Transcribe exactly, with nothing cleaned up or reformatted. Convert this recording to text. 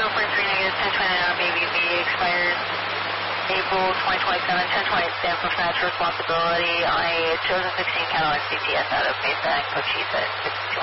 zero four three negative ten twenty-nine B B B expires April twenty twenty-seven. ten twenty stands for financial responsibility on a two thousand sixteen Cadillac C T S out of Mesa and Cochise at six two one.